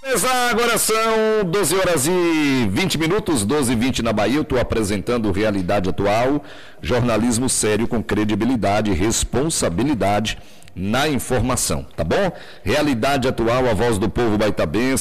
Agora são 12 horas e 20 minutos, 12h20 na Bahia. Eu estou apresentando Realidade Atual, jornalismo sério com credibilidade e responsabilidade na informação, tá bom? Realidade Atual, a voz do povo baitabense.